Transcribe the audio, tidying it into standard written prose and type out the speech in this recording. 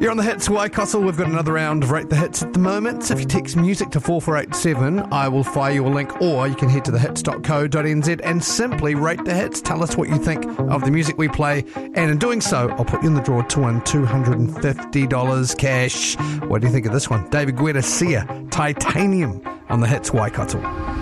You're on the Hits Waikato. We've got another round of Rate the Hits at the moment. If you text music to 4487, I will fire you a link, or you can head to thehits.co.nz and simply rate the hits. Tell us what you think of the music we play, and in doing so, I'll put you in the draw to win $250 cash. What do you think of this one? David Guetta, Sia, Titanium on the Hits Waikato.